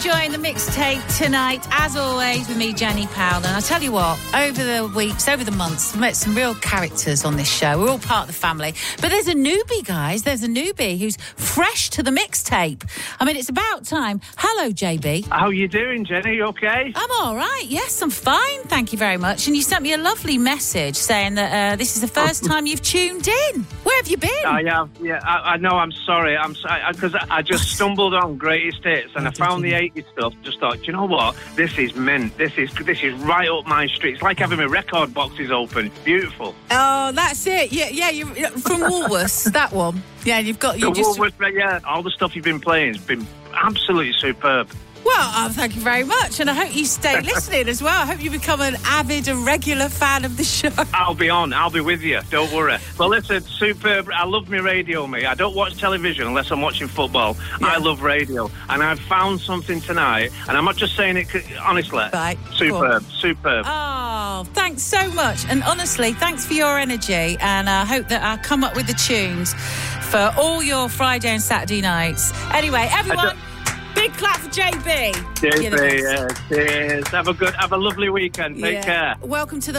enjoying the mixtape tonight, as always, with me, Jenny Powell. And I tell you what, over the weeks, over the months, I've met some real characters on this show. We're all part of the family. But there's a newbie, guys. There's a newbie who's fresh to the mixtape. I mean, it's about time. Hello, JB. How you doing, Jenny? You okay? I'm all right. Yes, I'm fine. Thank you very much. And you sent me a lovely message saying that this is the first time you've tuned in. Where have you been? I have. Yeah, I know. I'm sorry. I'm sorry because I just stumbled on Greatest Hits and I found the 80s stuff. Just thought, do you know what? This is mint. This is right up my street. It's like having my record boxes open. Beautiful. Oh, that's it. Yeah. You're from Woolworths. That one. Yeah, you've got Woolworths. Yeah, all the stuff you've been playing has been absolutely superb. Well, thank you very much, and I hope you stay listening as well. I hope you become an avid and regular fan of the show. I'll be on. I'll be with you. Don't worry. Well, listen, superb. I love my radio, me. I don't watch television unless I'm watching football. Yeah. I love radio, and I've found something tonight, and I'm not just saying it honestly. Right. Superb. Cool. Superb. Oh, thanks so much, and honestly, thanks for your energy, and I hope that I'll come up with the tunes for all your Friday and Saturday nights. Anyway, everyone. Big clap for JB. JB, cheers. Have a lovely weekend. Take care. Welcome to the